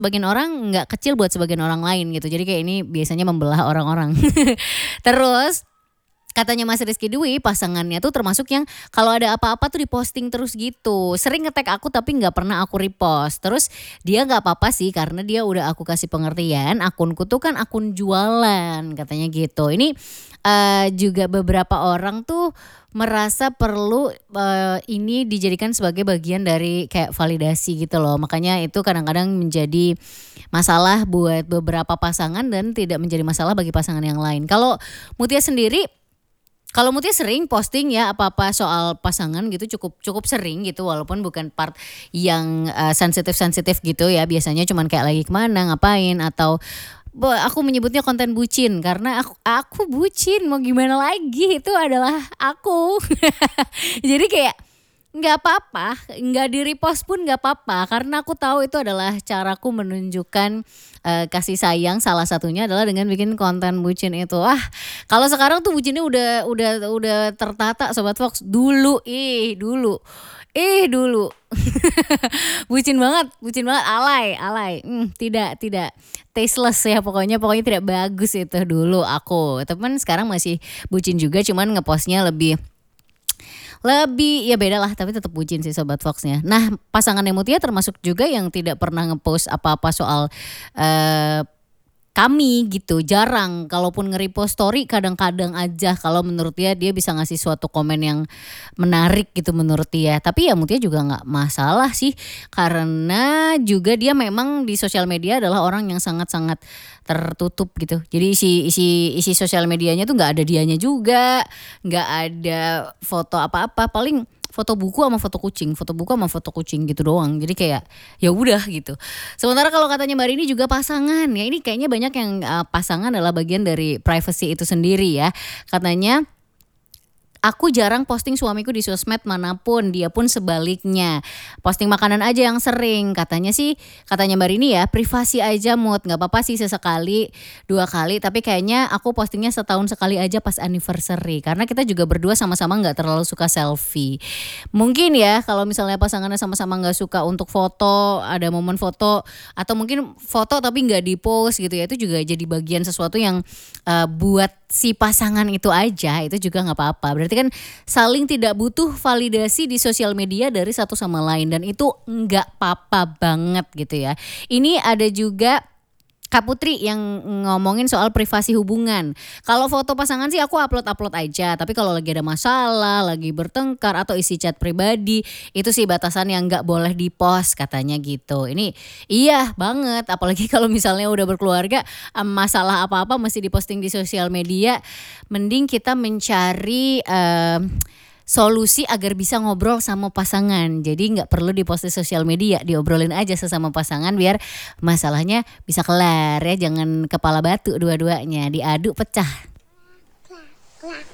sebagian orang nggak kecil buat sebagian orang lain gitu. Jadi kayak ini biasanya membelah orang-orang. Terus katanya Mas Rizky Dwi pasangannya tuh termasuk yang kalau ada apa-apa tuh diposting terus gitu. Sering nge-tag aku tapi nggak pernah aku repost. Terus dia nggak apa-apa sih karena dia udah aku kasih pengertian. Akunku tuh kan akun jualan katanya gitu. Ini juga beberapa orang tuh merasa perlu ini dijadikan sebagai bagian dari kayak validasi gitu loh. Makanya itu kadang-kadang menjadi masalah buat beberapa pasangan dan tidak menjadi masalah bagi pasangan yang lain. Kalau Mutia sering posting ya apa-apa soal pasangan gitu cukup sering gitu walaupun bukan part yang sensitif-sensitif gitu ya, biasanya cuman kayak lagi kemana ngapain atau aku menyebutnya konten bucin karena aku bucin mau gimana lagi itu adalah aku. Jadi kayak nggak apa-apa, nggak di repost pun nggak apa-apa karena aku tahu itu adalah caraku menunjukkan kasih sayang. Salah satunya adalah dengan bikin konten bucin itu. Kalau sekarang tuh bucinnya udah tertata Sobat Fox. Dulu. bucin banget, alay. Tidak tasteless ya pokoknya tidak bagus itu dulu aku. Teman sekarang masih bucin juga cuman ngepostnya lebih ya beda lah tapi tetap bucin sih Sobat Foxnya. Nah pasangannya Mutia termasuk juga yang tidak pernah ngepost apa-apa soal kami gitu, jarang. Kalaupun nge-repost story kadang-kadang aja kalau menurut dia bisa ngasih suatu komen yang menarik gitu menurut dia. Tapi ya Mutia juga nggak masalah sih karena juga dia memang di sosial media adalah orang yang sangat-sangat tertutup gitu. Jadi isi sosial medianya tuh nggak ada dianya juga, nggak ada foto apa-apa, paling foto buku sama foto kucing gitu doang. Jadi kayak ya udah gitu. Sementara kalau katanya Mbak Rini juga pasangan ya, ini kayaknya banyak yang pasangan adalah bagian dari privacy itu sendiri ya. Katanya aku jarang posting suamiku di sosmed manapun, dia pun sebaliknya. Posting makanan aja yang sering. Katanya Mbak Rini ya, privasi aja mood. Gak apa-apa sih sesekali, 2 kali. Tapi kayaknya aku postingnya setahun sekali aja pas anniversary. Karena kita juga berdua sama-sama gak terlalu suka selfie. Mungkin ya kalau misalnya pasangannya sama-sama gak suka untuk foto, ada momen foto. Atau mungkin foto tapi gak di post gitu ya. Itu juga jadi bagian sesuatu yang buat si pasangan itu aja, itu juga gak apa-apa. Berarti kan saling tidak butuh validasi di sosial media dari satu sama lain. Dan itu gak apa-apa banget gitu ya. Ini ada juga Kak Putri yang ngomongin soal privasi hubungan. Kalau foto pasangan sih aku upload aja. Tapi kalau lagi ada masalah, lagi bertengkar atau isi chat pribadi, itu sih batasan yang gak boleh di post katanya gitu. Ini iya banget. Apalagi kalau misalnya udah berkeluarga, masalah apa-apa mesti diposting di sosial media. Mending kita mencari solusi agar bisa ngobrol sama pasangan. Jadi gak perlu dipost di sosial media, diobrolin aja sesama pasangan biar masalahnya bisa kelar ya. Jangan kepala batu dua-duanya, diaduk pecah.